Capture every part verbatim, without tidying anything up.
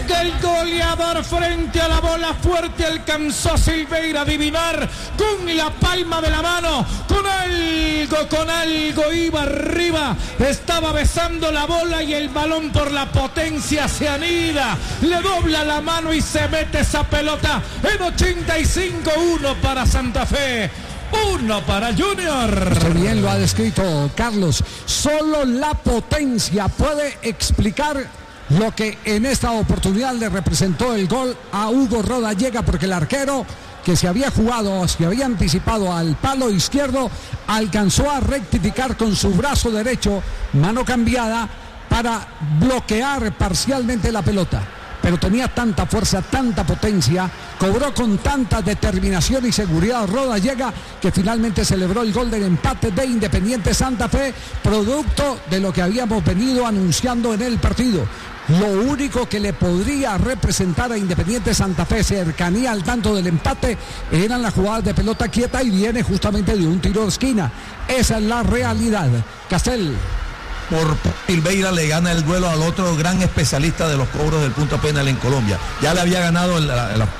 Llega el goleador frente a la bola fuerte. Alcanzó Silveira a adivinar con la palma de la mano. Con algo, con algo iba arriba. Estaba besando la bola y el balón por la potencia se anida. Le dobla la mano y se mete esa pelota en ochenta y cinco. Uno para Santa Fe, uno para Junior. Qué bien lo ha descrito Carlos. Solo la potencia puede explicar lo que en esta oportunidad le representó el gol a Hugo Rodallega, porque el arquero, que se había jugado, se había anticipado al palo izquierdo, alcanzó a rectificar con su brazo derecho, mano cambiada, para bloquear parcialmente la pelota. Pero tenía tanta fuerza, tanta potencia, cobró con tanta determinación y seguridad Rodallega, que finalmente celebró el gol del empate de Independiente Santa Fe, producto de lo que habíamos venido anunciando en el partido. Lo único que le podría representar a Independiente Santa Fe cercanía al tanto del empate eran las jugadas de pelota quieta, y viene justamente de un tiro de esquina. Esa es la realidad. Castel. Por Silveira le gana el duelo al otro gran especialista de los cobros del punto penal en Colombia. Ya le había ganado el, la, la...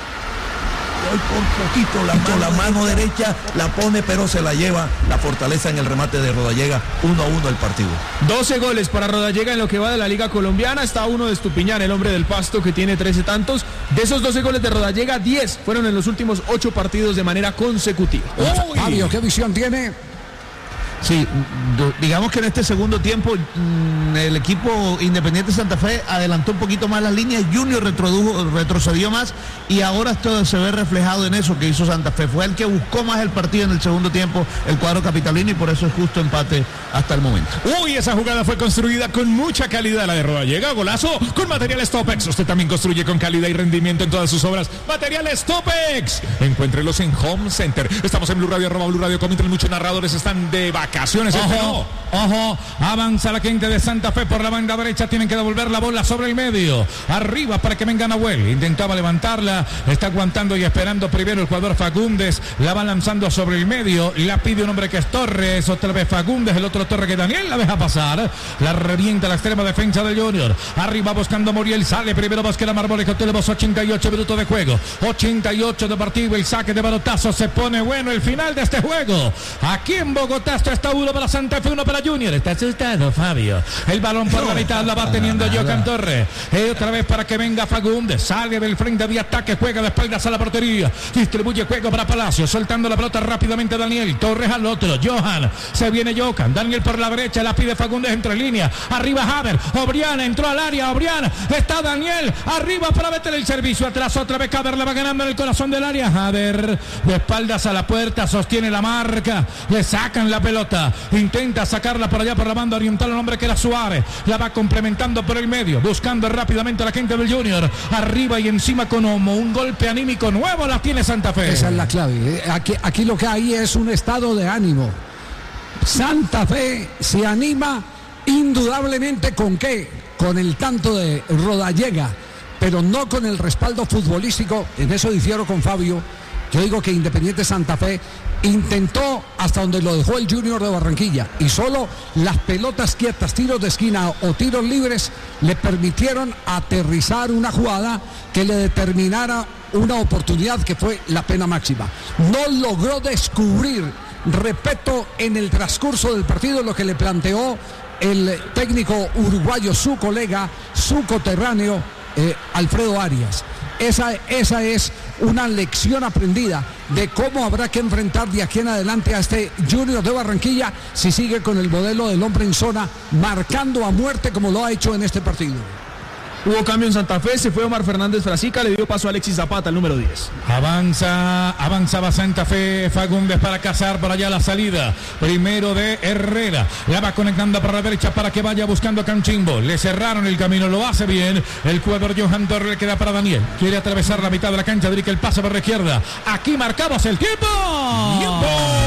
Hoy por poquito la mano, la mano derecha la pone, pero se la lleva la fortaleza en el remate de Rodallega. Uno a uno el partido. doce goles para Rodallega en lo que va de la Liga Colombiana. Está uno de Estupiñán, el hombre del Pasto, que tiene trece tantos. De esos doce goles de Rodallega, diez fueron en los últimos ocho partidos de manera consecutiva. Uy. Fabio, ¿qué visión tiene? Sí, digamos que en este segundo tiempo mmm, el equipo Independiente Santa Fe adelantó un poquito más las líneas, Junior retrodujo, retrocedió más, y ahora esto se ve reflejado en eso que hizo Santa Fe. Fue el que buscó más el partido en el segundo tiempo, el cuadro capitalino, y por eso es justo empate hasta el momento. Uy, esa jugada fue construida con mucha calidad, la de Rodallega. Golazo con Materiales Topex. Usted también construye con calidad y rendimiento en todas sus obras. Materiales Topex. Encuéntrelos en Home Center. Estamos en Blue Radio, arroba Blue Radio. Comenten, muchos narradores están de vacaciones. Ojo, ojo, avanza la gente de Santa Fe por la banda derecha. Tienen que devolver la bola sobre el medio. Arriba para que venga Nahuel. Intentaba levantarla. Está aguantando y esperando primero el jugador Fagundes. La va lanzando sobre el medio. La pide un hombre que es Torres. Otra vez Fagundes. El otro Torres que Daniel la deja pasar. La revienta la extrema defensa del Junior. Arriba buscando a Muriel. Sale primero Vázquez Marmolejo. Tenemos ochenta y ocho minutos de juego. ochenta y ocho de partido. El saque de balotazo se pone bueno. El final de este juego. Aquí en Bogotá esto está uno para Santa Fe, uno para Junior. Está asustado Fabio. El balón por la mitad la va teniendo Johan Torres. Y otra vez para que venga Fagundes. Sale del frente de ataque. Juega de espaldas a la portería. Distribuye juego para Palacio. Soltando la pelota rápidamente Daniel. Torres al otro. Johan. Se viene Johan. Daniel por la derecha. La pide Fagundes entre línea. Arriba Haber. Obriana entró al área. Obriana. Está Daniel. Arriba para meter el servicio. Atrás otra vez Haber la va ganando en el corazón del área. Haber de espaldas a la puerta. Sostiene la marca. Le sacan la pelota. Intenta sacarla por allá por la banda oriental, el hombre que era Suárez. La va complementando por el medio. Buscando rápidamente a la gente del Junior. Arriba y encima con Homo. Un golpe anímico nuevo la tiene Santa Fe. Esa es la clave. Aquí, aquí lo que hay es un estado de ánimo. Santa Fe se anima indudablemente con qué, con el tanto de Rodallega, pero no con el respaldo futbolístico. En eso difiero con Fabio. Yo digo que Independiente Santa Fe intentó hasta donde lo dejó el Junior de Barranquilla, y solo las pelotas quietas, tiros de esquina o tiros libres le permitieron aterrizar una jugada que le determinara una oportunidad que fue la pena máxima. No logró descubrir, repito, en el transcurso del partido lo que le planteó el técnico uruguayo, su colega, su coterráneo, eh, Alfredo Arias. Esa, esa es una lección aprendida de cómo habrá que enfrentar de aquí en adelante a este Junior de Barranquilla si sigue con el modelo del hombre en zona, marcando a muerte como lo ha hecho en este partido. Hubo cambio en Santa Fe, se fue Omar Fernández Frasica, le dio paso a Alexis Zapata, el número diez. Avanza, avanzaba Santa Fe, Fagundes para cazar por allá la salida. Primero de Herrera, la va conectando por la derecha para que vaya buscando a Canchimbo. Le cerraron el camino, lo hace bien. El jugador Johan Torres le queda para Daniel. Quiere atravesar la mitad de la cancha, dedica el pase por la izquierda. Aquí marcamos el tiempo. ¡Tiempo!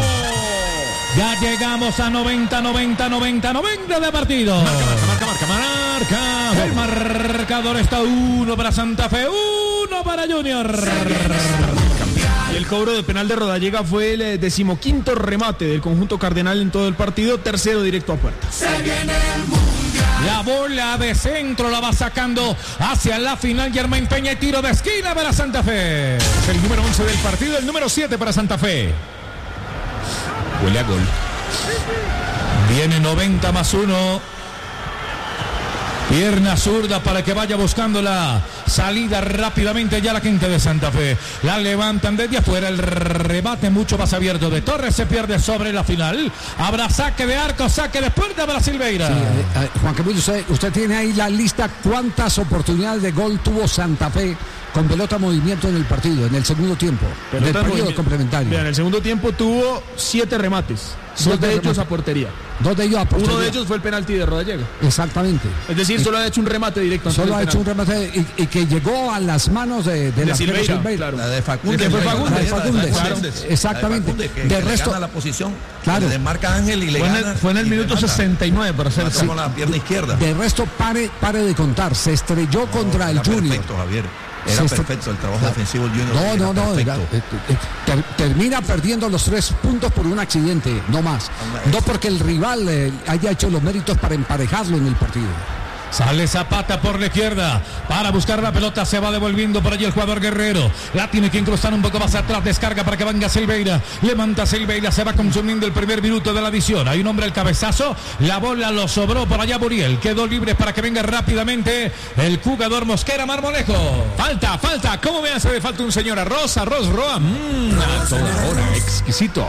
Ya llegamos a noventa, noventa, noventa, noventa de partido. Marca, marca, marca, marca, marca. El marcador está uno para Santa Fe, uno para Junior. Y el cobro de penal de Rodallega fue el decimoquinto remate del conjunto cardenal en todo el partido, tercero directo a puerta. Se viene el mundial. La bola de centro la va sacando hacia la final Germain Peña y tiro de esquina para Santa Fe. Es el número once del partido, el número siete para Santa Fe. Huele a gol. Viene noventa más uno. Pierna zurda para que vaya buscando la salida rápidamente ya la gente de Santa Fe. La levantan desde afuera, el remate mucho más abierto de Torres, se pierde sobre la final. Habrá saque de arco, saque de puerta para Silveira. Sí, eh, eh, Juan Camilo, usted, usted tiene ahí la lista, cuántas oportunidades de gol tuvo Santa Fe con pelota movimiento en el partido, en el segundo tiempo, del periodo complementario. Mira, en el segundo tiempo tuvo siete remates, dos de ellos a portería. Dos de ellos a portería. Uno de ellos fue el penalti de Rodallega. Exactamente. Es decir, solo ha hecho un remate directo. Solo ha hecho un remate y, y que llegó a las manos de, de, de la Silveira, Silveira. claro. La de Facundo. De Fagundes. Fagundes. Claro. Exactamente. De, que, de que resto, le gana la posición. Claro. Le marca Ángel y le fue gana. En el, fue en el minuto sesenta y nueve para ser sí. Con la pierna izquierda. De resto, pare, pare de contar. Se estrelló no, contra el Junior. Perfecto, Javier. Era Se perfecto el trabajo defensivo del Junior. No, no, no. Era, eh, eh, ter, termina perdiendo los tres puntos por un accidente, no más. No porque el rival eh, haya hecho los méritos para emparejarlo en el partido. Sale Zapata por la izquierda para buscar la pelota, se va devolviendo por allí el jugador Guerrero, la tiene que incrustar un poco más atrás, descarga para que venga Silveira, levanta Silveira, se va consumiendo el primer minuto de la adición, hay un hombre al cabezazo, la bola lo sobró por allá Muriel, quedó libre para que venga rápidamente el jugador Mosquera Marmolejo. Falta, falta, ¿cómo me hace de falta un señor arroz, arroz roa? Mmm, a toda hora, exquisito.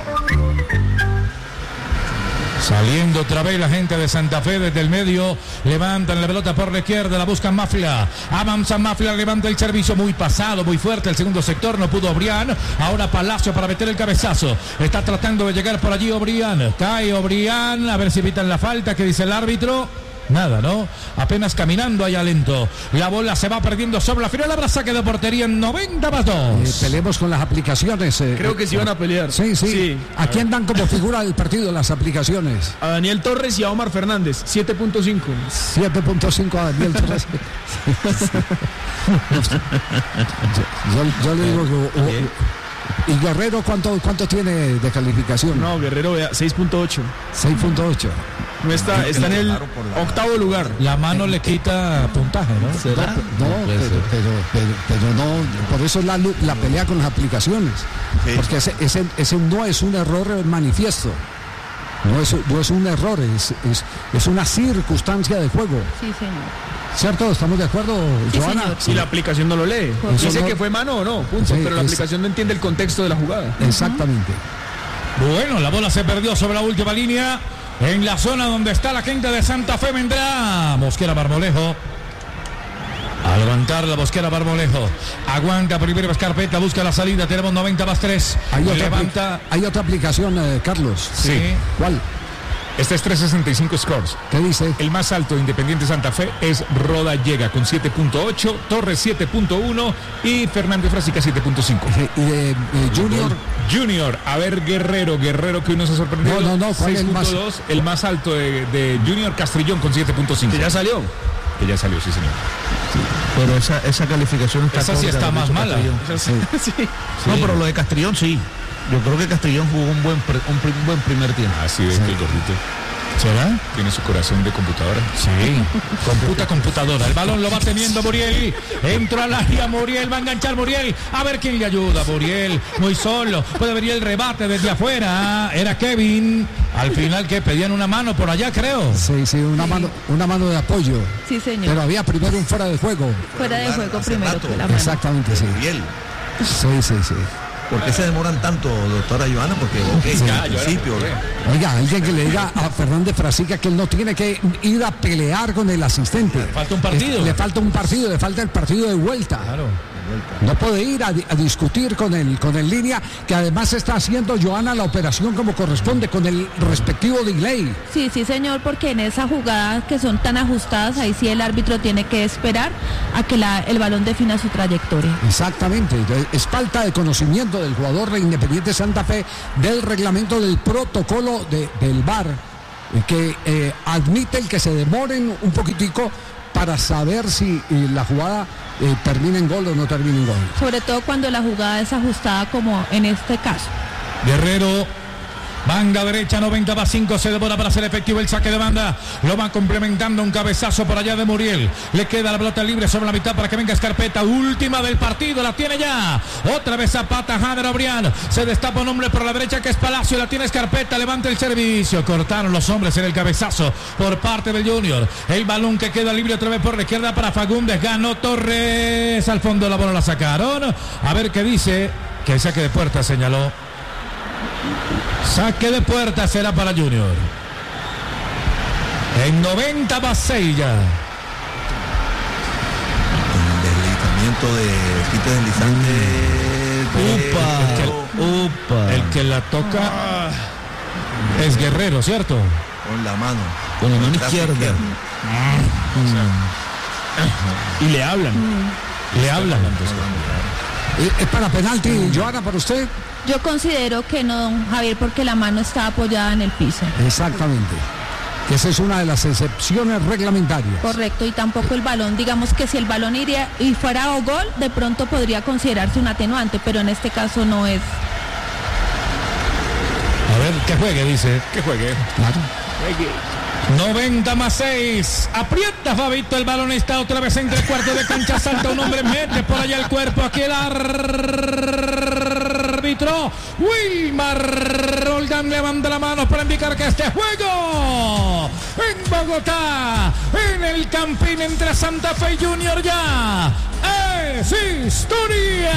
Saliendo otra vez la gente de Santa Fe desde el medio, levantan la pelota por la izquierda, la buscan Mafla, avanza Mafla, levanta el servicio muy pasado, muy fuerte, el segundo sector, no pudo Obrián, ahora Palacio para meter el cabezazo, está tratando de llegar por allí Obrián, cae Obrián, a ver si evitan la falta, que dice el árbitro. Nada, ¿no? Apenas caminando allá lento. La bola se va perdiendo sobre la final. Habrá saque de portería en noventa más dos. Eh, peleemos con las aplicaciones. Eh, Creo que sí van a pelear. Sí, sí. sí. ¿A quién dan como figura del partido las aplicaciones? A Daniel Torres y a Omar Fernández. siete punto cinco. siete punto cinco a Daniel Torres. yo, yo le digo que... Uh, ¿Y Guerrero cuánto, cuánto tiene de calificación? No, Guerrero vea, seis punto ocho. seis punto ocho. No está, está en el octavo lugar. La mano le quita puntaje, ¿no? ¿Será? No, no pero, pero, pero, pero no, por eso es la, la pelea con las aplicaciones. Sí. Porque ese, ese, ese no es un error manifiesto. No es, no es un error, es, es, es una circunstancia de juego. Sí, señor. ¿Cierto? ¿Estamos de acuerdo, sí, Joana? Señor. Si la aplicación no lo lee. Pues dice no... que fue mano o no, punto. Sí, pero la es... aplicación no entiende el contexto de la jugada. Exactamente. Bueno, la bola se perdió sobre la última línea. En la zona donde está la gente de Santa Fe vendrá Mosquera Marmolejo. A levantar la Mosquera Marmolejo. Aguanta primero Escarpeta, busca la salida. Tenemos noventa más tres. Hay otra, Levanta... hay otra aplicación, eh, Carlos. Sí. sí. ¿Cuál? Este es trescientos sesenta y cinco Scores. ¿Qué dice? El más alto de Independiente Santa Fe es Rodallega con siete punto ocho, Torres siete punto uno y Fernández Frasica siete punto cinco. ¿Y de, de Junior? Junior, a ver Guerrero, Guerrero que uno se sorprendió. No, no, no, seis punto dos, más... el más alto de, de Junior Castrillón con siete punto cinco. Que ya salió. Que ya salió, sí señor. Sí. Pero esa, esa calificación está... Esa sí está más mala. Sí. Sí. Sí. No, pero lo de Castrillón sí. Yo creo que Castrillón jugó un buen, pre, un, un buen primer tiempo. Así es, sí. El gordito. ¿Será? Tiene su corazón de computadora. Sí. Computa computadora. El balón lo va teniendo Muriel. Entra al área Muriel. Va a enganchar Muriel. A ver quién le ayuda. Muriel. Muy solo. Puede venir el rebate desde afuera. Era Kevin. Al final que pedían una mano por allá, creo. Sí, sí, una sí. mano, una mano de apoyo. Sí, señor. Pero había primero un fuera de juego. Fuera de juego primero. Que la mano. Exactamente, sí. Muriel. Sí, sí, sí. ¿Por qué se demoran tanto, doctora Joana? Porque, ok, sí, ya, al principio. Oiga, alguien que le diga a Fernández Frasica que él no tiene que ir a pelear con el asistente. Le falta un partido. Le, le falta un partido, le falta el partido de vuelta. Claro. No puede ir a, a discutir con el, con el línea, que además está haciendo Joana la operación como corresponde, con el respectivo delay. Sí, sí, señor, porque en esas jugadas que son tan ajustadas, ahí sí el árbitro tiene que esperar a que la, el balón defina su trayectoria. Exactamente, es falta de conocimiento del jugador de Independiente Santa Fe del reglamento del protocolo de, del V A R, que eh, admite el que se demoren un poquitico para saber si eh, la jugada eh, termina en gol o no termina en gol. Sobre todo cuando la jugada es ajustada como en este caso. Guerrero Banda derecha, noventa va cinco, se devora para hacer efectivo el saque de banda. Lo va complementando un cabezazo por allá de Muriel. Le queda la pelota libre sobre la mitad para que venga Scarpetta. Última del partido, la tiene ya. Otra vez Zapata, Jader Obrián. Se destapa un hombre por la derecha que es Palacio. La tiene Scarpetta, levanta el servicio. Cortaron los hombres en el cabezazo por parte del Junior. El balón que queda libre otra vez por la izquierda para Fagundes. Ganó Torres. Al fondo la bola la sacaron. A ver qué dice. Que el saque de puerta señaló. Saque de puerta será para Junior. En noventa va seis ya. El deslizamiento de quite deslizante. Upa, de... upa. El que la toca ah. es Guerrero, ¿cierto? Con la mano. Con la mano izquierda. Ah. Mm. Y le hablan. Mm. Le hablan. ¿Es para penalti, Joana, para usted? Yo considero que no, don Javier, porque la mano está apoyada en el piso. Exactamente. Esa es una de las excepciones reglamentarias. Correcto, y tampoco el balón. Digamos que si el balón iría y fuera o gol, de pronto podría considerarse un atenuante, pero en este caso no es. A ver, que juegue, dice. Que juegue. Claro. noventa más seis. Aprieta Fabito, el balón está otra vez entre cuartos de cancha. Salta un hombre, mete por allá el cuerpo. Aquí el árbitro Wilmar Roldán levanta la mano para indicar que este juego en Bogotá, en el Campín entre Santa Fe y Junior, ya es historia.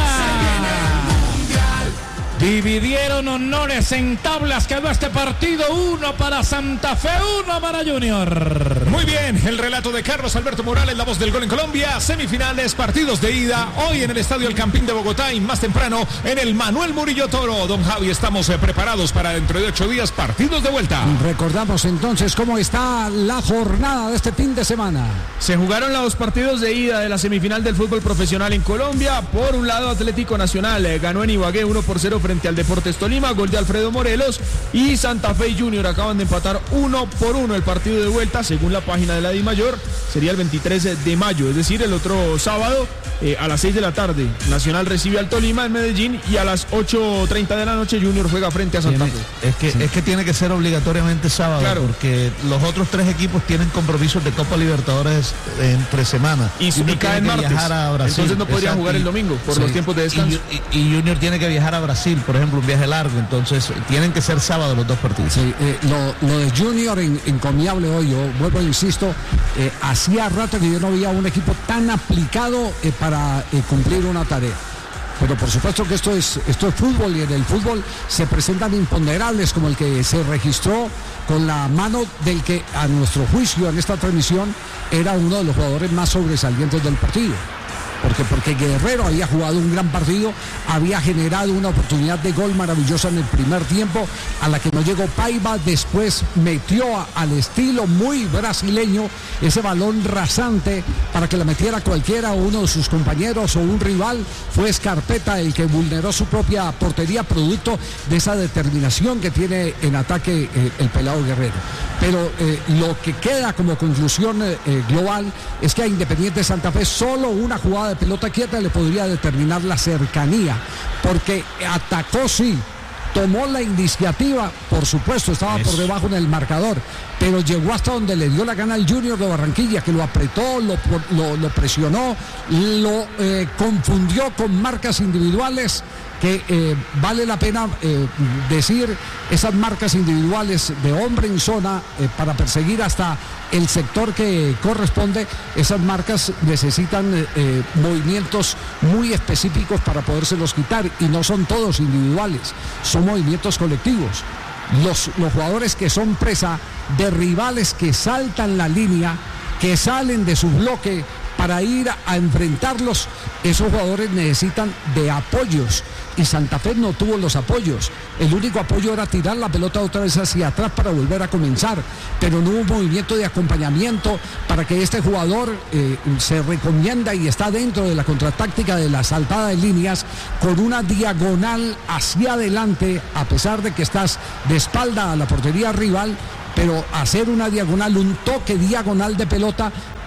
Dividieron honores en tablas, quedó este partido, uno para Santa Fe, uno para Junior. Muy bien, el relato de Carlos Alberto Morales, la voz del gol en Colombia. Semifinales, partidos de ida, hoy en el Estadio El Campín de Bogotá y más temprano en el Manuel Murillo Toro. Don Javi, estamos eh, preparados para dentro de ocho días, partidos de vuelta. Recordamos entonces cómo está la jornada de este fin de semana. Se jugaron los partidos de ida de la semifinal del fútbol profesional en Colombia. Por un lado, Atlético Nacional eh, ganó en Ibagué uno por cero frente al Deportes Tolima, gol de Alfredo Morelos, y Santa Fe y Junior acaban de empatar uno por uno. El partido de vuelta, según la página de la DIMAYOR, sería el veintitrés de mayo, es decir, el otro sábado eh, a las seis de la tarde. Nacional recibe al Tolima en Medellín y a las ocho treinta de la noche Junior juega frente a Santa Fe. Es que, sí. es que tiene que ser obligatoriamente sábado, claro, porque los otros tres equipos tienen compromisos de Copa Libertadores entre semana. Y, y, y caen martes, a Brasil. Entonces no podrían jugar el domingo por sí. los tiempos de descanso. Y, y, y Junior tiene que viajar a Brasil, por ejemplo, un viaje largo, entonces tienen que ser sábado los dos partidos. Sí, eh, lo, lo de Junior en, encomiable hoy, yo vuelvo e insisto, eh, hacía rato que yo no veía un equipo tan aplicado eh, para eh, cumplir una tarea. Pero por supuesto que esto es, esto es fútbol, y en el fútbol se presentan imponderables como el que se registró con la mano del que a nuestro juicio en esta transmisión era uno de los jugadores más sobresalientes del partido. Porque, porque Guerrero había jugado un gran partido, había generado una oportunidad de gol maravillosa en el primer tiempo, a la que no llegó Paiva, después metió a, al estilo muy brasileño ese balón rasante para que la metiera cualquiera, o uno de sus compañeros o un rival. Fue Scarpetta el que vulneró su propia portería, producto de esa determinación que tiene en ataque eh, el pelado Guerrero. Pero eh, lo que queda como conclusión eh, eh, global es que a Independiente Santa Fe solo una jugada de pelota quieta le podría determinar la cercanía, porque atacó, sí, tomó la iniciativa, por supuesto, estaba Eso. por debajo en el marcador, pero llegó hasta donde le dio la gana al Junior de Barranquilla, que lo apretó, lo, lo, lo presionó, lo eh, confundió con marcas individuales, que eh, vale la pena eh, decir esas marcas individuales de hombre en zona eh, para perseguir hasta el sector que corresponde. Esas marcas necesitan eh, movimientos muy específicos para podérselos quitar, y no son todos individuales, son movimientos colectivos. Los, los jugadores que son presa de rivales que saltan la línea, que salen de su bloque para ir a enfrentarlos, esos jugadores necesitan de apoyos, y Santa Fe no tuvo los apoyos. El único apoyo era tirar la pelota otra vez hacia atrás para volver a comenzar, pero no hubo movimiento de acompañamiento para que este jugador eh, se recomienda y está dentro de la contratáctica de la saltada de líneas con una diagonal hacia adelante, a pesar de que estás de espalda a la portería rival, pero hacer una diagonal, un toque diagonal de pelota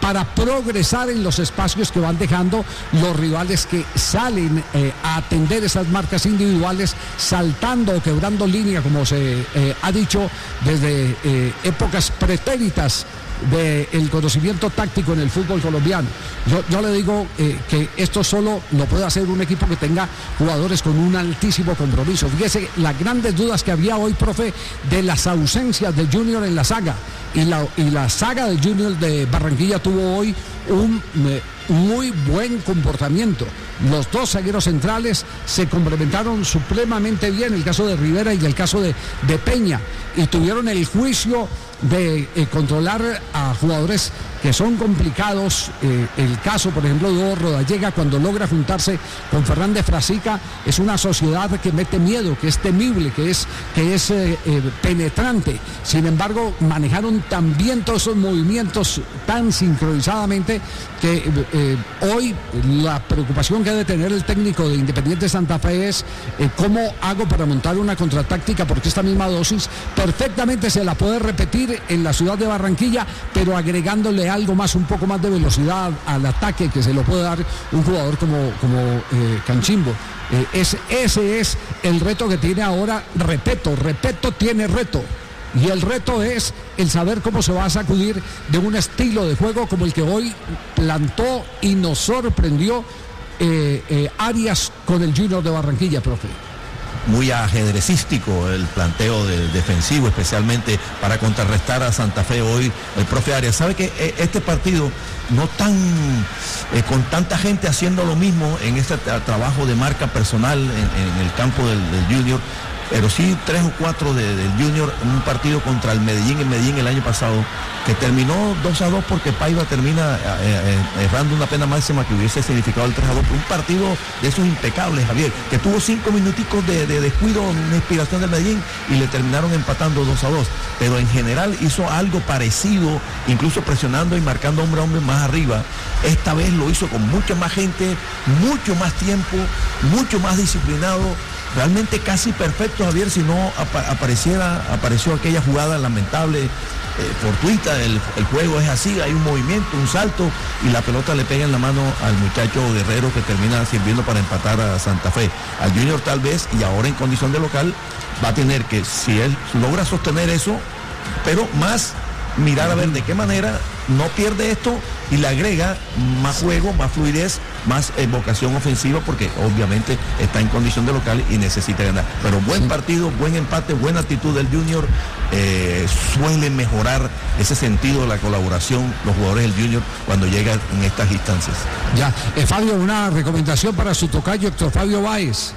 para progresar en los espacios que van dejando los rivales que salen eh, a atender esas marcas individuales, saltando o quebrando línea, como se eh, ha dicho desde eh, épocas pretéritas del conocimiento táctico en el fútbol colombiano. Yo, yo le digo eh, que esto solo lo puede hacer un equipo que tenga jugadores con un altísimo compromiso. Fíjese las grandes dudas que había hoy, profe, de las ausencias de Junior en la saga, y la, y la saga de Junior de Barranquilla tuvo hoy un eh, muy buen comportamiento. Los dos zagueros centrales se complementaron supremamente bien, el caso de Rivera y el caso de, de Peña, y tuvieron el juicio de eh, controlar a jugadores que son complicados. Eh, el caso, por ejemplo, de Hugo Rodallega, cuando logra juntarse con Fernández Frasica, es una sociedad que mete miedo, que es temible, que es, que es eh, eh, penetrante. Sin embargo, manejaron también todos esos movimientos tan sincronizadamente que eh, hoy la preocupación que debe tener el técnico de Independiente Santa Fe es eh, cómo hago para montar una contratáctica, porque esta misma dosis perfectamente se la puede repetir en la ciudad de Barranquilla, pero agregándole algo más, un poco más de velocidad al ataque que se lo puede dar un jugador como, como eh, Canchimbo. Eh, es, ese es el reto que tiene ahora Repeto. Repeto tiene reto. Y el reto es el saber cómo se va a sacudir de un estilo de juego como el que hoy plantó y nos sorprendió eh, eh, Arias con el Junior de Barranquilla, profe. Muy ajedrecístico el planteo de, defensivo, especialmente para contrarrestar a Santa Fe hoy el profe Arias. Sabe que este partido no tan eh, con tanta gente haciendo lo mismo en este trabajo de marca personal en, en el campo del, del Junior, pero sí tres o cuatro de, del Junior en un partido contra el Medellín en Medellín el año pasado, que terminó dos a dos porque Paiva termina eh, eh, errando una pena máxima que hubiese significado el tres a dos. Un partido de esos impecables, Javier, que tuvo cinco minuticos de, de descuido, una inspiración del Medellín, y le terminaron empatando dos a dos. Pero en general hizo algo parecido, incluso presionando y marcando hombre a hombre más arriba. Esta vez lo hizo con mucha más gente, mucho más tiempo, mucho más disciplinado. Realmente casi perfecto, Javier, si no ap- apareciera, apareció aquella jugada lamentable, eh, fortuita. El, el juego es así, hay un movimiento, un salto, y la pelota le pega en la mano al muchacho Guerrero, que termina sirviendo para empatar a Santa Fe. Al Junior tal vez, y ahora en condición de local, va a tener que, si él logra sostener eso, pero más mirar a ver de qué manera no pierde esto y le agrega más juego, más fluidez, más eh, vocación ofensiva, porque obviamente está en condición de local y necesita ganar. Pero buen partido, buen empate, buena actitud del Junior. Eh, suele mejorar ese sentido de la colaboración los jugadores del Junior cuando llegan en estas instancias. Ya, eh, Fabio, una recomendación para su tocayo Héctor Fabio Báez.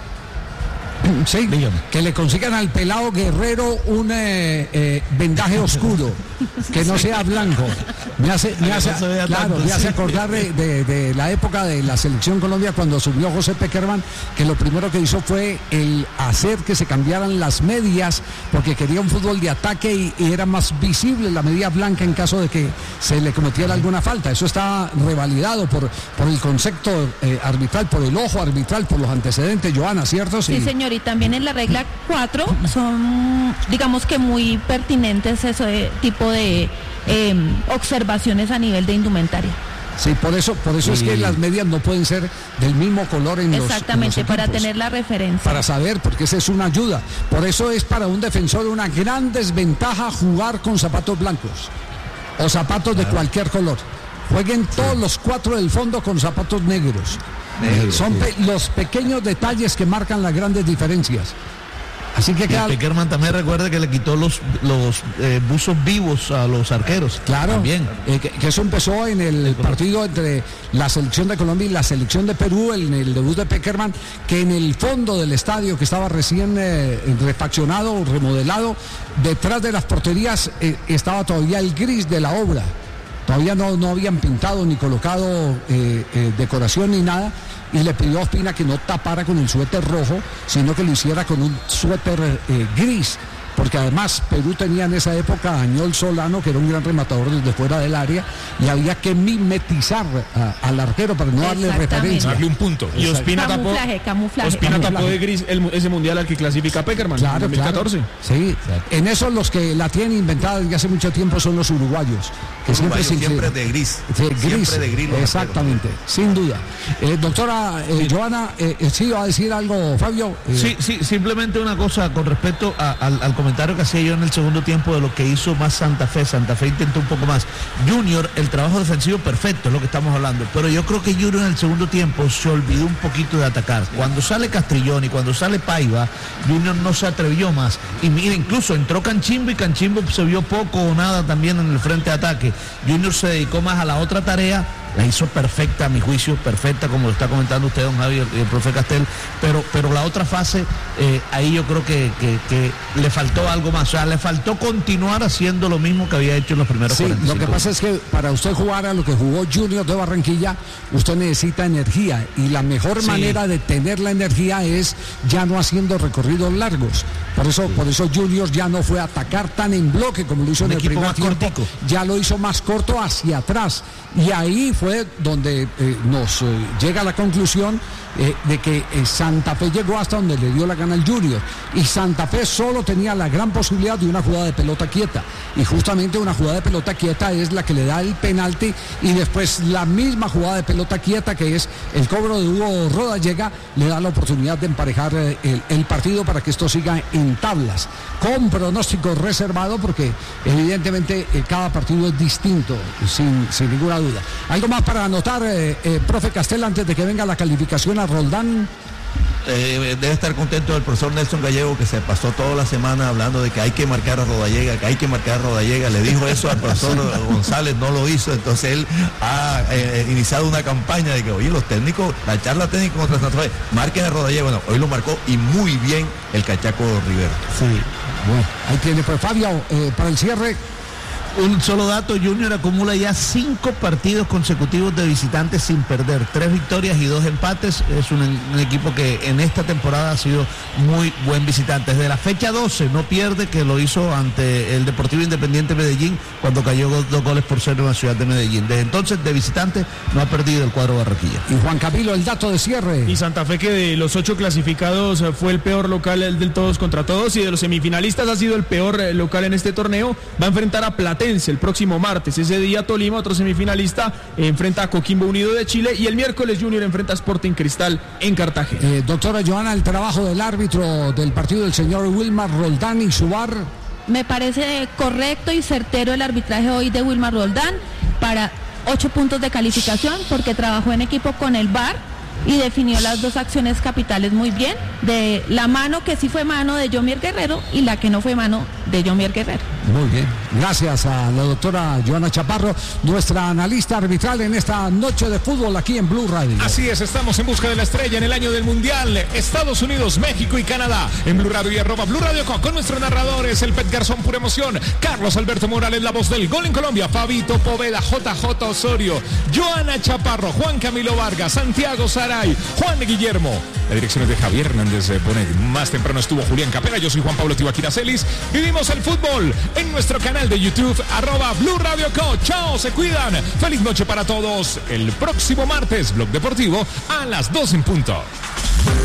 Sí, que le consigan al pelado Guerrero un eh, eh, vendaje oscuro, que no sea blanco. Me hace, me hace, claro, tanto, me hace sí. acordar de, de, de la época de la Selección Colombia, cuando subió José Peckerman, que lo primero que hizo fue el hacer que se cambiaran las medias, porque quería un fútbol de ataque y, y era más visible la media blanca en caso de que se le cometiera alguna falta. Eso está revalidado por, por el concepto eh, arbitral, por el ojo arbitral, por los antecedentes, Joana, ¿cierto? Sí, sí, señor, y también en la regla cuatro son, digamos que muy pertinentes ese tipo de eh, observaciones a nivel de indumentaria. Sí, por eso, por eso sí. Es que las medias no pueden ser del mismo color en los Exactamente, en los para tener la referencia. Para saber, porque esa es una ayuda. Por eso es para un defensor una gran desventaja jugar con zapatos blancos o zapatos claro. de cualquier color. Jueguen todos sí. los cuatro del fondo con zapatos negros. Negro, Son sí. pe- los pequeños detalles que marcan las grandes diferencias. Así que queda... Peckerman también recuerda que le quitó los, los eh, buzos vivos a los arqueros. Claro, también. Eh, que, que eso empezó en el partido entre la selección de Colombia y la selección de Perú, en el debut de Peckerman, que en el fondo del estadio, que estaba recién eh, refaccionado, remodelado, detrás de las porterías eh, estaba todavía el gris de la obra. Todavía no, no habían pintado ni colocado eh, eh, decoración ni nada, y le pidió a Ospina que no tapara con el suéter rojo, sino que lo hiciera con un suéter eh, gris, porque además Perú tenía en esa época a Añol Solano, que era un gran rematador desde fuera del área, y había que mimetizar a, al arquero para no darle referencia. Darle un punto. Y Ospina tapó, camuflaje, camuflaje. Ospina Camuflaje. tapó de gris el- ese mundial al que clasifica Peckerman Claro, en dos mil catorce. claro. Sí, en eso los que la tienen inventada desde hace mucho tiempo son los uruguayos, que siempre, Uruguayo, se siempre inclinan. de gris. Sí, gris, Siempre de gris los exactamente, sin duda. Eh, doctora eh, Joana, eh, eh, ¿sí iba a decir algo, Fabio? Eh, Sí, sí, simplemente una cosa con respecto a- al, al comentario que hacía yo en el segundo tiempo de lo que hizo más Santa Fe. Santa Fe intentó un poco más. Junior, el trabajo defensivo perfecto, es lo que estamos hablando, pero yo creo que Junior en el segundo tiempo se olvidó un poquito de atacar. Cuando sale Castrillón y cuando sale Paiva, Junior no se atrevió más. Y mira, incluso entró Canchimbo y Canchimbo se vio poco o nada también en el frente de ataque. Junior se dedicó más a la otra tarea. La hizo perfecta, a mi juicio, perfecta, como lo está comentando usted, don Javier, y el profe Castel, pero, pero la otra fase, eh, ahí yo creo que, que, que le faltó algo más, o sea, le faltó continuar haciendo lo mismo que había hecho en los primeros Sí, cuarenta y lo cinco que pasa es que para usted jugar a lo que jugó Junior de Barranquilla, usted necesita energía y la mejor Sí. manera de tener la energía es ya no haciendo recorridos largos. Por eso, por eso Junior ya no fue a atacar tan en bloque como lo hizo Un en el equipo primer más tiempo, cortico. ya lo hizo más corto hacia atrás. Y ahí fue donde eh, nos eh, llega la conclusión eh, de que eh, Santa Fe llegó hasta donde le dio la gana al Junior. Y Santa Fe solo tenía la gran posibilidad de una jugada de pelota quieta. Y justamente una jugada de pelota quieta es la que le da el penalti y después la misma jugada de pelota quieta que es el cobro de Hugo Rodallega le da la oportunidad de emparejar eh, el, el partido para que esto siga en tablas. Con pronóstico reservado porque evidentemente eh, cada partido es distinto, sin, sin ninguna duda. ¿Algo más para anotar, eh, eh, profe Castel, antes de que venga la calificación a Roldán? Eh, debe estar contento el profesor Nelson Gallego, que se pasó toda la semana hablando de que hay que marcar a Rodallega, que hay que marcar a Rodallega. Le dijo eso al profesor González, no lo hizo. Entonces él ha eh, iniciado una campaña de que, oye, los técnicos, la charla técnica contra Santa Fe, marquen a Rodallega. Bueno, hoy lo marcó y muy bien el Cachaco Rivera. Sí, bueno, ahí tiene pues Fabio, eh, para el cierre. Un solo dato, Junior acumula ya cinco partidos consecutivos de visitantes sin perder, tres victorias y dos empates. Es un, un equipo que en esta temporada ha sido muy buen visitante. Desde la fecha doce no pierde, que lo hizo ante el Deportivo Independiente Medellín cuando cayó dos goles por cero en la ciudad de Medellín. Desde entonces de visitante no ha perdido el cuadro Barranquilla. Y Juan Camilo, el dato de cierre. Y Santa Fe, que de los ocho clasificados eh, fue el peor local el del todos contra todos, y de los semifinalistas ha sido el peor eh, local en este torneo. Va a enfrentar a Platense el próximo martes. Ese día Tolima, otro semifinalista, eh, enfrenta a Coquimbo Unido de Chile, y el miércoles Junior enfrenta a Sporting Cristal en Cartagena. Eh, doctora Joana, el trabajo del árbitro del partido del señor Wilmar Roldán y su bar. Me parece correcto y certero el arbitraje hoy de Wilmar Roldán para ocho puntos de calificación porque trabajó en equipo con el V A R y definió las dos acciones capitales muy bien, de la mano que sí fue mano de Yomier Guerrero y la que no fue mano de Yomier Guerrero. Muy bien, gracias a la doctora Joana Chaparro, nuestra analista arbitral en esta noche de fútbol aquí en Blue Radio. Así es, estamos en busca de la estrella en el año del Mundial, Estados Unidos, México y Canadá. En Blue Radio y arroba Blue Radio Co, con nuestros narradores, el Pet Garzón, pura emoción, Carlos Alberto Morales, la voz del gol en Colombia, Fabito Poveda, J J Osorio, Joana Chaparro, Juan Camilo Vargas, Santiago Saray, Juan Guillermo. La dirección es de Javier Hernández Bonet. Más temprano estuvo Julián Capela, yo soy Juan Pablo Tibaquira Celis. Vivimos el fútbol en nuestro canal de YouTube, arroba Blue Radio Co. Chao, se cuidan. Feliz noche para todos. El próximo martes, Blog Deportivo, a las dos en punto.